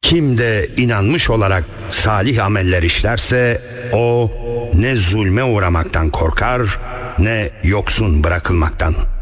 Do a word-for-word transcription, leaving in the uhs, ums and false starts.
Kim de inanmış olarak salih ameller işlerse o ne zulme uğramaktan korkar ne yoksun bırakılmaktan.